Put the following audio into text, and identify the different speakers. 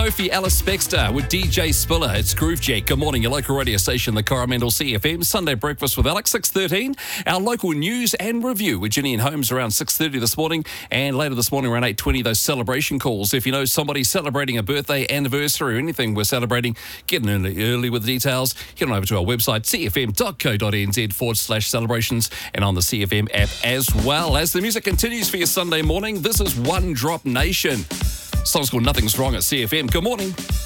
Speaker 1: Sophie Alice Spexter with DJ Spiller. It's Groove Jack. Good morning, your local radio station, the Coromandel CFM. Sunday Breakfast with Alex, 6:13. Our local news and review with Ginny and Holmes around 6:30 this morning. And later this morning around 8:20, those celebration calls. If you know somebody celebrating a birthday, anniversary, or anything we're celebrating, get in early with the details. Head on over to our website, cfm.co.nz/celebrations, and on the CFM app as well. As the music continues for your Sunday morning, this is One Drop Nation. Song's called Nothing's Wrong at CFM. Good morning.